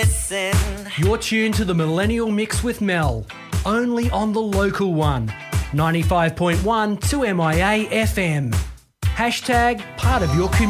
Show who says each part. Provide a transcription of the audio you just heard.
Speaker 1: listen.
Speaker 2: You're tuned to the Millennial Mix with Mel, only on the local one, 95.1 2MIA FM. Hashtag part of your community.